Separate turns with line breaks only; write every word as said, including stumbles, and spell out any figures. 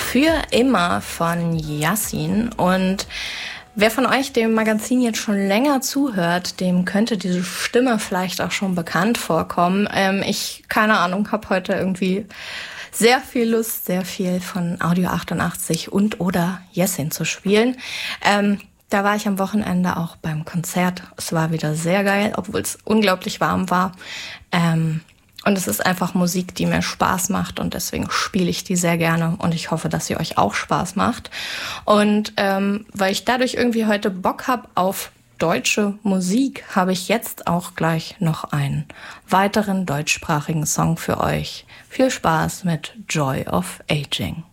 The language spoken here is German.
Für immer von Yassin. Und wer von euch dem Magazin jetzt schon länger zuhört, dem könnte diese Stimme vielleicht auch schon bekannt vorkommen. Ähm, ich, keine Ahnung, habe heute irgendwie sehr viel Lust, sehr viel von Audio achtundachtzig und oder Yassin zu spielen. Ähm, da war ich am Wochenende auch beim Konzert. Es war wieder sehr geil, obwohl es unglaublich warm war. Ähm, Und es ist einfach Musik, die mir Spaß macht und deswegen spiele ich die sehr gerne und ich hoffe, dass sie euch auch Spaß macht. Und ähm, weil ich dadurch irgendwie heute Bock habe auf deutsche Musik, habe ich jetzt auch gleich noch einen weiteren deutschsprachigen Song für euch. Viel Spaß mit Joy of Aging.